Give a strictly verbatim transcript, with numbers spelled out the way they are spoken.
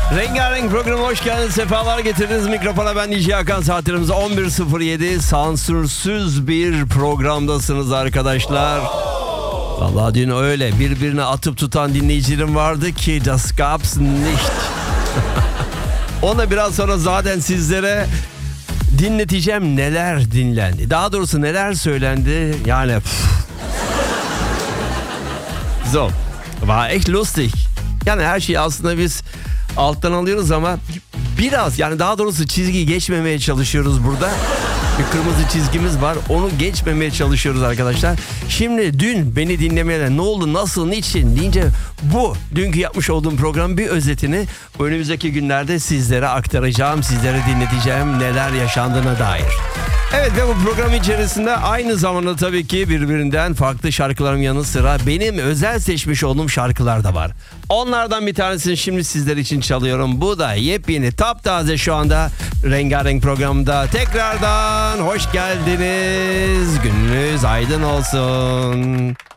Rengarenk programına hoş geldiniz. Sefalar getirdiniz. Mikrofona ben D J Hakan. Saatlerimiz on bir sıfır yedi. Sansürsüz bir programdasınız arkadaşlar. Vallahi dün öyle birbirine atıp tutan dinleyicilerim vardı ki das gab's nicht. Ona biraz sonra zaten sizlere dinleteceğim neler dinlendi. Daha doğrusu neler söylendi. Yani so, war echt lustig. Yani her şeyi aslında biz alttan alıyoruz ama biraz, yani daha doğrusu çizgiyi geçmemeye çalışıyoruz burada. Bir kırmızı çizgimiz var, onu geçmemeye çalışıyoruz arkadaşlar. Şimdi dün beni dinlemeye ne oldu, nasıl, niçin deyince bu dünkü yapmış olduğum programın bir özetini önümüzdeki günlerde sizlere aktaracağım, sizlere dinleteceğim neler yaşandığına dair. Evet, ve bu program içerisinde aynı zamanda tabii ki birbirinden farklı şarkıların yanı sıra benim özel seçmiş olduğum şarkılar da var. Onlardan bir tanesini şimdi sizler için çalıyorum. Bu da yepyeni, taptaze şu anda Rengarenk programda. Tekrardan hoş geldiniz. Gününüz aydın olsun.